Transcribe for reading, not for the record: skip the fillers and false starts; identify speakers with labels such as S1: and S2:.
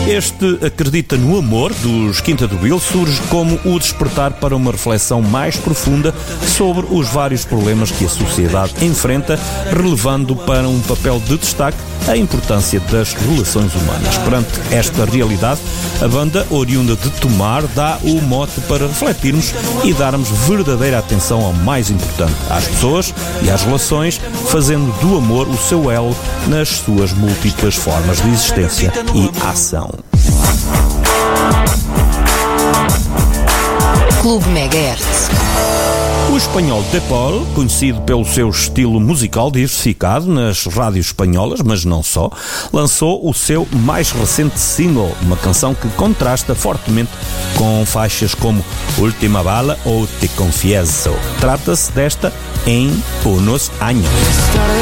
S1: Este Acredita no Amor, dos Quinta do Vil, surge como o despertar para uma reflexão mais profunda sobre os vários problemas que a sociedade enfrenta, relevando para um papel de destaque a importância das relações humanas. Perante esta realidade, a banda, oriunda de Tomar, dá o mote para refletirmos e darmos verdadeira atenção ao mais importante, às pessoas e às relações, fazendo do amor o seu elo nas suas múltiplas formas de existência e ação.
S2: Clube Megahertz.
S1: O espanhol De Paul, conhecido pelo seu estilo musical diversificado nas rádios espanholas, mas não só, lançou o seu mais recente single, uma canção que contrasta fortemente com faixas como Última Bala ou Te Confieso. Trata-se desta Em Unos Años.